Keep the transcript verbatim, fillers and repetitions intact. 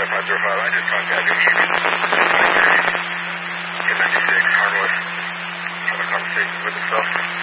five zero five, I just contacted you. ten ninety-six, harmless. Have a conversation with himself.